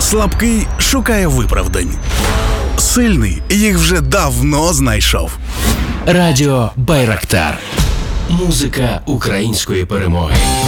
Слабкий шукає виправдань. Сильний їх вже давно знайшов. Радіо Байрактар. Музика української перемоги.